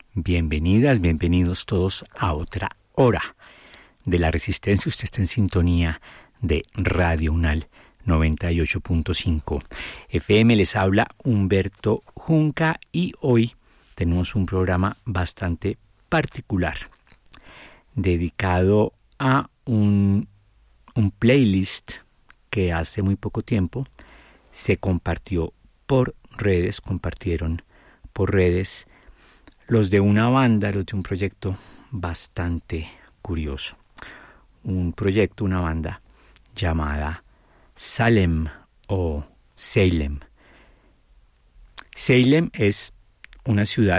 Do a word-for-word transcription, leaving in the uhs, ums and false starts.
Bienvenidas, bienvenidos todos a otra hora de la Resistencia. Usted está en sintonía de Radio Unal noventa y ocho punto cinco F M. Les habla Humberto Junca y hoy tenemos un programa bastante particular dedicado a un, un playlist que hace muy poco tiempo se compartió por redes, compartieron por redes los de una banda, los de un proyecto bastante curioso. Un proyecto, una banda llamada Salem o Salem. Salem es una ciudad